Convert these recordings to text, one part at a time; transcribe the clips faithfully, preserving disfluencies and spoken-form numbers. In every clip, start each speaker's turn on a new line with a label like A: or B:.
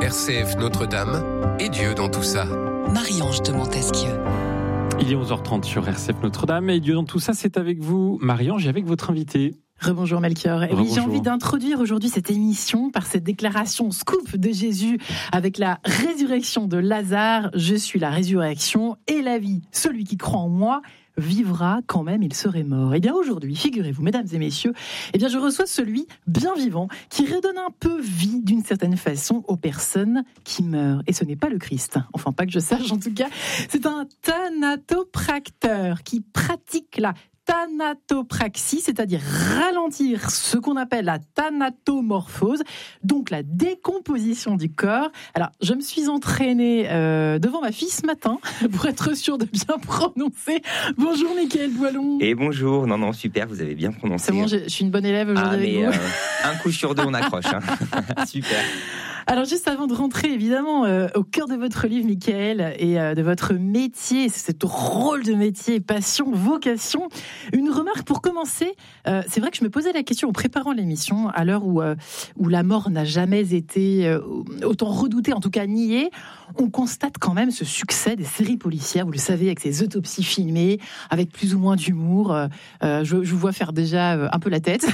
A: R C F Notre-Dame et Dieu dans tout ça.
B: Marie-Ange de Montesquieu.
C: Il est onze heures trente sur R C F Notre-Dame et Dieu dans tout ça, c'est avec vous, Marie-Ange, et avec votre invité.
D: Rebonjour Melchior. Et oui, j'ai envie d'introduire aujourd'hui cette émission par cette déclaration scoop de Jésus avec la résurrection de Lazare. Je suis la résurrection et la vie. Celui qui croit en moi vivra quand même il serait mort. Et bien aujourd'hui, figurez-vous, mesdames et messieurs, eh bien je reçois celui bien vivant qui redonne un peu vie d'une certaine façon aux personnes qui meurent. Et ce n'est pas le Christ. Enfin, pas que je sache en tout cas. C'est un thanatopracteur qui pratique la thanatopraxie, c'est-à-dire ralentir ce qu'on appelle la thanatomorphose, donc la décomposition du corps. Alors, je me suis entraînée euh, devant ma fille ce matin pour être sûre de bien prononcer. Bonjour Mickaël Boilon.
E: Et bonjour, non, non, super, vous avez bien prononcé.
D: C'est bon, je, je suis une bonne élève aujourd'hui.
E: Ah, mais
D: avec vous.
E: Euh, un coup sur deux, on accroche. Hein. Super.
D: Alors juste avant de rentrer évidemment euh, au cœur de votre livre Mickaël et euh, de votre métier, ce rôle de métier, passion, vocation, une remarque pour commencer, euh, c'est vrai que je me posais la question en préparant l'émission, à l'heure où, euh, où la mort n'a jamais été euh, autant redoutée, en tout cas niée, on constate quand même ce succès des séries policières, vous le savez, avec ces autopsies filmées, avec plus ou moins d'humour, euh, je, je vous vois faire déjà euh, un peu la tête.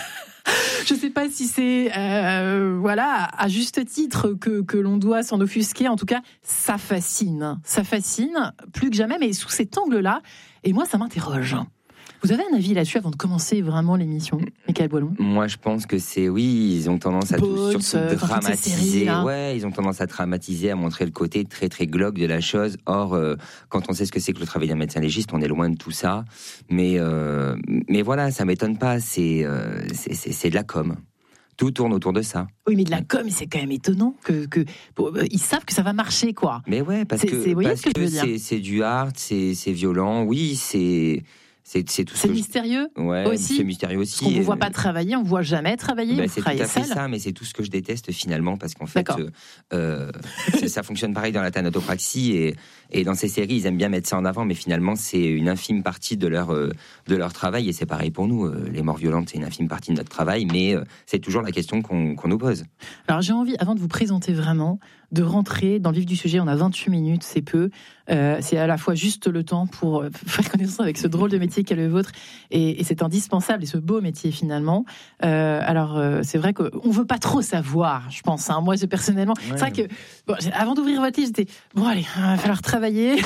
D: Je ne sais pas si c'est euh, voilà, à juste titre que, que l'on doit s'en offusquer. En tout cas, ça fascine. Ça fascine plus que jamais, mais sous cet angle-là. Et moi, ça m'interroge. Vous avez un avis là-dessus avant de commencer vraiment l'émission, Mickaël Boilon ?
E: Moi, je pense que c'est, oui, ils ont tendance à
D: Bones,
E: tout, surtout
D: euh,
E: dramatiser.
D: séries,
E: ouais, ils ont tendance à dramatiser, à montrer le côté très, très glauque de la chose. Or, euh, quand on sait ce que c'est que le travail d'un médecin légiste, on est loin de tout ça. Mais, euh, mais voilà, ça m'étonne pas. C'est, euh, c'est, c'est, c'est de la com. Tout tourne autour de ça.
D: Oui, mais de la com, c'est quand même étonnant que, que bon, ils savent que ça va marcher, quoi.
E: Mais ouais, parce
D: c'est,
E: que,
D: c'est,
E: parce
D: que,
E: que c'est, c'est du hard, c'est, c'est violent. Oui, c'est. C'est, c'est tout ce
D: c'est
E: que
D: mystérieux
E: je... ouais,
D: aussi.
E: C'est mystérieux aussi.
D: Parce qu'on ne voit pas travailler, on ne voit jamais travailler.
E: Bah,
D: vous
E: c'est tout à fait
D: seul.
E: ça, mais c'est tout ce que je déteste finalement, parce qu'en fait, euh, euh, ça fonctionne pareil dans la thanatopraxie et, et dans ces séries, ils aiment bien mettre ça en avant, mais finalement, c'est une infime partie de leur, euh, de leur travail et c'est pareil pour nous. Euh, les morts violentes, c'est une infime partie de notre travail, mais euh, c'est toujours la question qu'on, qu'on nous pose.
D: Alors j'ai envie, avant de vous présenter vraiment, de rentrer dans le vif du sujet. On a vingt-huit minutes, c'est peu. Euh, c'est à la fois juste le temps pour faire connaissance avec ce drôle de métier qu'est le vôtre, et, et c'est indispensable, et ce beau métier finalement. Euh, alors euh, c'est vrai qu'on veut pas trop savoir, je pense. Hein. Moi, c'est personnellement, ouais. C'est vrai que bon, avant d'ouvrir votre livre, j'étais bon allez, il va falloir travailler.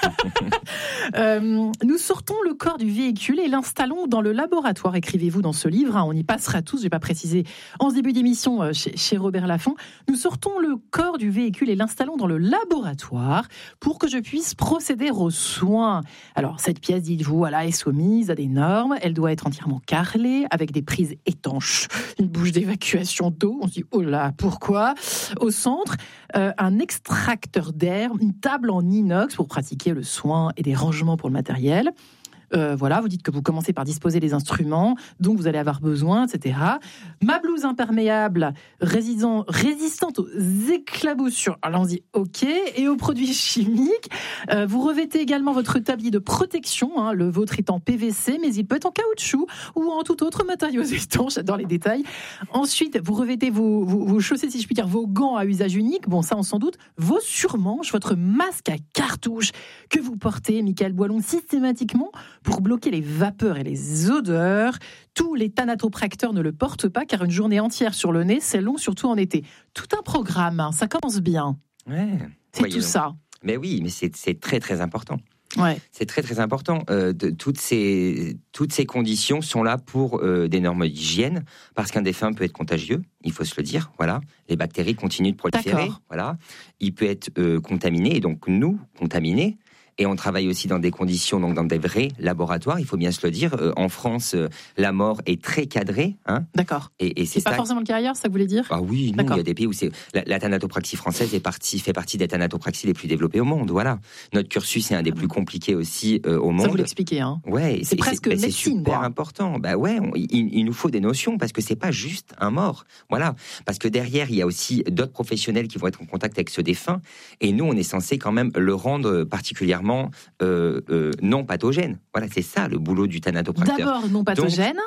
D: euh, nous sortons le corps du véhicule et l'installons dans le laboratoire. Écrivez-vous dans ce livre. Hein, on y passera tous. Je vais pas préciser en ce début d'émission euh, chez, chez Robert Laffont. Nous sortons le corps du véhicule et l'installons dans le laboratoire pour que je puisse procéder aux soins. Alors, cette pièce, dites-vous, voilà, est soumise à des normes. Elle doit être entièrement carrelée avec des prises étanches, une bouche d'évacuation d'eau. On se dit, oh là, pourquoi ? Au centre, euh, un extracteur d'air, une table en inox pour pratiquer le soin et des rangements pour le matériel. Euh, voilà, vous dites que vous commencez par disposer des instruments dont vous allez avoir besoin, et cetera. Ma blouse imperméable résistant, résistante aux éclaboussures. Alors on se dit OK. Et aux produits chimiques, euh, vous revêtez également votre tablier de protection. Hein, le vôtre est en P V C, mais il peut être en caoutchouc ou en tout autre matériau étanche. J'adore les détails. Ensuite, vous revêtez vos, vos, vos chaussettes, si je puis dire, vos gants à usage unique. Bon, ça on s'en doute. Vos surmanches, votre masque à cartouche que vous portez, Mickaël Boilon, systématiquement pour bloquer les vapeurs et les odeurs. Tous les thanatopracteurs ne le portent pas, car une journée entière sur le nez, c'est long, surtout en été. Tout un programme, hein, ça commence bien.
E: Ouais.
D: C'est
E: Voyez
D: tout
E: donc.
D: ça.
E: Mais oui, mais c'est, c'est très très important.
D: Ouais.
E: C'est très très important. Euh, de, toutes ces toutes ces conditions sont là pour euh, des normes d'hygiène, parce qu'un défunt peut être contagieux, il faut se le dire. Voilà, les bactéries continuent de proliférer.
D: D'accord.
E: Voilà, il peut être euh, contaminé et donc nous contaminés. Et on travaille aussi dans des conditions, donc dans des vrais laboratoires, il faut bien se le dire. Euh, en France, euh, la mort est très cadrée. Hein,
D: D'accord.
E: Et, et c'est,
D: c'est pas
E: ça...
D: forcément le cas ailleurs, ça que vous voulez dire ?
E: Ah oui, non,
D: D'accord.
E: il y a des pays où c'est la, la thanatopraxie française est partie, fait partie des thanatopraxies les plus développées au monde. Voilà, notre cursus est un des plus compliqués aussi euh, au monde.
D: Ça vous l'expliquez, hein ?
E: Ouais,
D: c'est, c'est presque
E: c'est,
D: médecine,
E: c'est super
D: quoi.
E: important. Bah ouais, on, il, il nous faut des notions parce que c'est pas juste un mort. Voilà, parce que derrière il y a aussi d'autres professionnels qui vont être en contact avec ce défunt, et nous on est censé quand même le rendre particulièrement euh, euh, non pathogène. Voilà, c'est ça le boulot du thanatopracteur.
D: D'abord non pathogène. Donc,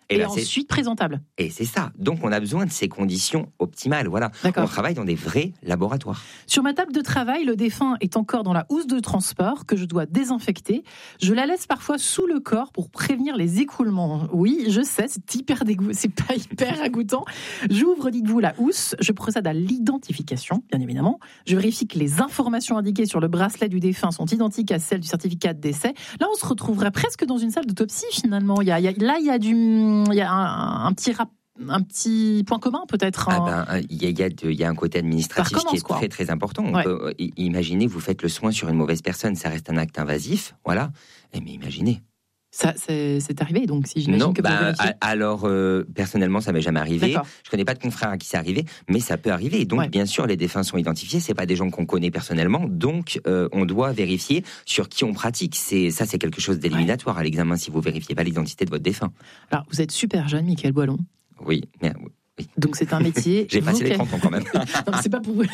D: Et, et ben, ensuite c'est... présentable.
E: Et c'est ça. Donc on a besoin de ces conditions optimales. Voilà. D'accord. On travaille dans des vrais laboratoires.
D: Sur ma table de travail, le défunt est encore dans la housse de transport que je dois désinfecter. Je la laisse parfois sous le corps pour prévenir les écoulements. Oui, je sais, c'est hyper dégoût... c'est pas hyper ragoûtant. J'ouvre, dites-vous, la housse. Je procède à l'identification, bien évidemment. Je vérifie que les informations indiquées sur le bracelet du défunt sont identiques à celles du certificat de décès. Là, on se retrouverait presque dans une salle d'autopsie, finalement. Il y a, il y a, là, il y a, du, il y a un, un, petit rap, un petit point commun, peut-être.
E: Ah ben, il, y a, il, y a de, il y a un côté administratif qui est quoi. très, très important. On ouais. peut, imaginez, vous faites le soin sur une mauvaise personne, ça reste un acte invasif. Voilà. Eh, mais imaginez.
D: Ça, c'est, c'est arrivé, donc si j'imagine
E: non,
D: que
E: bah, alors, euh, personnellement, ça m'est jamais arrivé. D'accord. Je connais pas de confrères à qui c'est arrivé, mais ça peut arriver. Donc, ouais. bien sûr, les défunts sont identifiés. C'est pas des gens qu'on connaît personnellement, donc euh, on doit vérifier sur qui on pratique. C'est ça, c'est quelque chose d'éliminatoire ouais. à l'examen si vous vérifiez pas l'identité de votre défunt.
D: Alors, vous êtes super jeune, Mickaël Boilon.
E: Oui, mais, oui.
D: Donc, c'est un métier.
E: J'ai passé les trente ans quand même.
D: Non, c'est pas pour vous.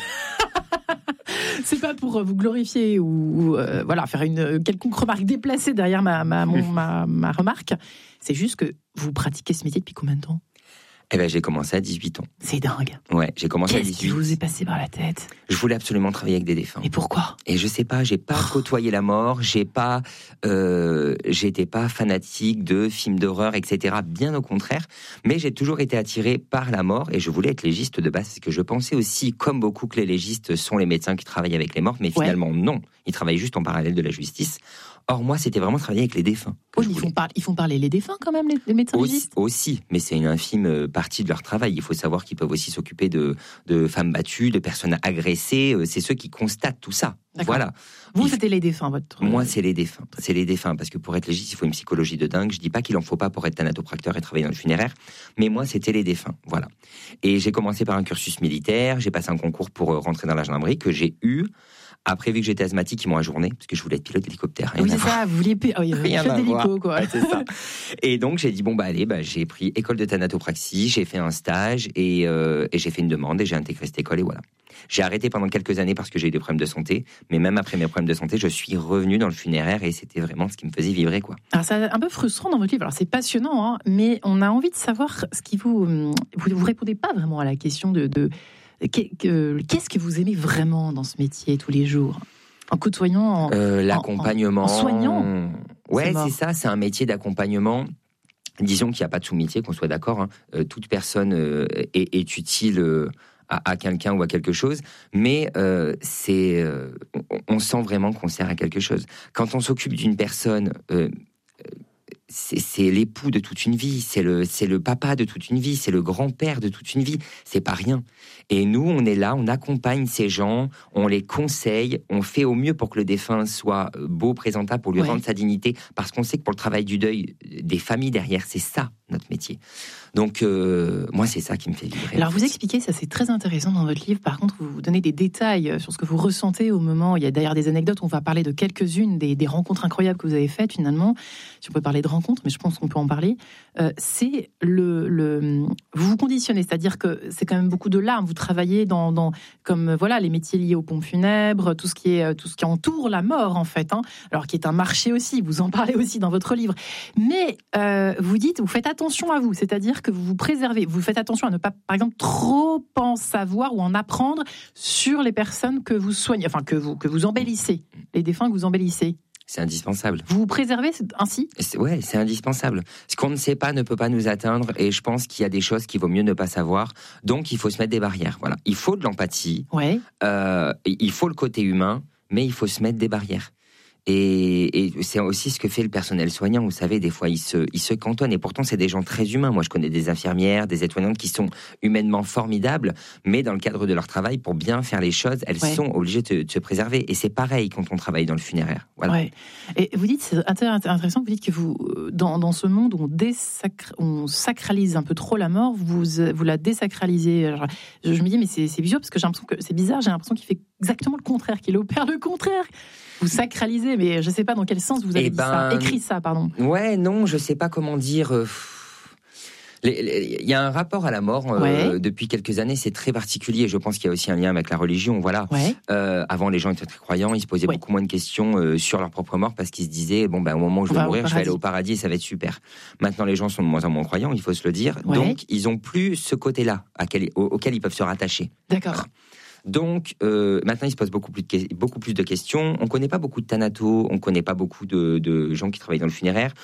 D: C'est pas pour vous glorifier ou euh, voilà, faire une quelconque remarque déplacée derrière ma, ma, mon, ma, ma remarque. C'est juste que vous pratiquez ce métier depuis combien de temps ?
E: Eh ben, j'ai commencé à dix-huit ans.
D: C'est dingue.
E: Ouais, j'ai commencé
D: Qu'est-ce
E: à dix-huit.
D: Qu'est-ce qui vous est passé par la tête ?
E: Je voulais absolument travailler avec des défunts.
D: Et pourquoi ?
E: Et je sais pas, j'ai pas oh. côtoyé la mort, j'ai pas, euh, j'étais pas fanatique de films d'horreur, et cetera. Bien au contraire, mais j'ai toujours été attiré par la mort et je voulais être légiste de base parce que je pensais aussi, comme beaucoup, que les légistes sont les médecins qui travaillent avec les morts, mais finalement ouais. non, ils travaillent juste en parallèle de la justice. Or, moi, c'était vraiment travailler avec les défunts.
D: Oh, ils, font par... ils font parler les défunts quand même, les, les médecins
E: aussi,
D: légistes
E: aussi, mais c'est une infime partie de leur travail. Il faut savoir qu'ils peuvent aussi s'occuper de, de femmes battues, de personnes agressées. C'est ceux qui constatent tout ça. D'accord. Voilà.
D: Vous,
E: il...
D: c'était les défunts, votre...
E: Moi, c'est les défunts. C'est les défunts, parce que pour être légiste, il faut une psychologie de dingue. Je dis pas qu'il en faut pas pour être thanatopracteur et travailler dans le funéraire, mais moi, c'était les défunts. Voilà. Et j'ai commencé par un cursus militaire. J'ai passé un concours pour rentrer dans la gendarmerie que j'ai eu. Après, vu que j'étais asthmatique, ils m'ont ajourné, parce que je voulais être pilote d'hélicoptère.
D: Oui, c'est ça, vous vouliez oh, pilote d'hélico, quoi.
E: Ouais, c'est ça. Et donc, j'ai dit, bon, bah, allez, bah, j'ai pris école de thanatopraxie, j'ai fait un stage, et, euh, et j'ai fait une demande, et j'ai intégré cette école, et voilà. J'ai arrêté pendant quelques années parce que j'ai eu des problèmes de santé, mais même après mes problèmes de santé, je suis revenu dans le funéraire, et c'était vraiment ce qui me faisait vibrer, quoi.
D: Alors, c'est un peu frustrant dans votre livre, alors c'est passionnant, hein, mais on a envie de savoir ce qui vous... Vous ne répondez pas vraiment à la question de... de... Qu'est-ce que vous aimez vraiment dans ce métier tous les jours ? En côtoyant, en,
E: euh, l'accompagnement,
D: en, en soignant.
E: Ouais, c'est, c'est ça, c'est un métier d'accompagnement. Disons qu'il n'y a pas de sous-métier, qu'on soit d'accord. Hein. Euh, toute personne euh, est, est utile euh, à, à quelqu'un ou à quelque chose, mais euh, c'est, euh, on, on sent vraiment qu'on sert à quelque chose. Quand on s'occupe d'une personne... Euh, C'est, c'est l'époux de toute une vie, c'est le, c'est le papa de toute une vie, c'est le grand-père de toute une vie, c'est pas rien. Et nous, on est là, on accompagne ces gens, on les conseille, on fait au mieux pour que le défunt soit beau, présentable, pour lui ouais. rendre sa dignité, parce qu'on sait que pour le travail du deuil, des familles derrière, c'est ça, notre métier. Donc, euh, moi, c'est ça qui me fait vibrer.
D: Alors, vous expliquez, ça c'est très intéressant dans votre livre, par contre, vous donnez des détails sur ce que vous ressentez au moment, il y a d'ailleurs des anecdotes, on va parler de quelques-unes, des, des rencontres incroyables que vous avez faites, finalement, si on peut parler de rencontres, mais je pense qu'on peut en parler, euh, c'est le, le... Vous vous conditionnez, c'est-à-dire que c'est quand même beaucoup de larmes, vous travaillez dans, dans comme, voilà, les métiers liés aux pompes funèbres, tout ce qui, est, tout ce qui entoure la mort, en fait, hein, alors qui est un marché aussi, vous en parlez aussi dans votre livre, mais euh, vous dites, vous faites attention à vous, c'est-à-dire que vous vous préservez, vous faites attention à ne pas, par exemple, trop en savoir ou en apprendre sur les personnes que vous soignez, enfin, que vous, que vous embellissez, les défunts que vous embellissez.
E: C'est indispensable.
D: Vous vous préservez ainsi ?
E: c'est, Ouais, c'est indispensable. Ce qu'on ne sait pas ne peut pas nous atteindre, et je pense qu'il y a des choses qu'il vaut mieux ne pas savoir. Donc, il faut se mettre des barrières. Voilà, il faut de l'empathie.
D: Ouais.
E: Euh, il faut le côté humain, mais il faut se mettre des barrières. Et, et c'est aussi ce que fait le personnel soignant. Vous savez, des fois, ils se, ils se cantonnent. Et pourtant, c'est des gens très humains. Moi, je connais des infirmières, des aides-soignantes qui sont humainement formidables, mais dans le cadre de leur travail, pour bien faire les choses, elles ouais. sont obligées de, de se préserver. Et c'est pareil quand on travaille dans le funéraire. Voilà. Ouais.
D: Et vous dites, c'est intéressant, vous dites que vous, dans, dans ce monde où on, désacra, on sacralise un peu trop la mort, vous, vous la désacralisez. Alors, je, je me dis, mais c'est, c'est bizarre, parce que j'ai l'impression que c'est bizarre, j'ai l'impression qu'il fait exactement le contraire, qu'il opère le contraire. Vous sacralisez, mais je ne sais pas dans quel sens vous avez eh dit ben, ça, écrit ça, pardon.
E: Ouais, non, je ne sais pas comment dire. Euh, Il y a un rapport à la mort euh, ouais. depuis quelques années, c'est très particulier. Je pense qu'il y a aussi un lien avec la religion. Voilà. Ouais. Euh, avant, les gens étaient très croyants, ils se posaient ouais. beaucoup moins de questions euh, sur leur propre mort parce qu'ils se disaient bon ben au moment où je vais mourir, je vais aller au paradis et ça va être super. Maintenant, les gens sont de moins en moins croyants, il faut se le dire. Ouais. Donc, ils ont plus ce côté-là auquel, auquel ils peuvent se rattacher.
D: D'accord.
E: Donc, euh, maintenant, ils se posent beaucoup plus, de, beaucoup plus de questions. On ne connaît pas beaucoup de thanatos, on ne connaît pas beaucoup de, de gens qui travaillent dans le funéraire.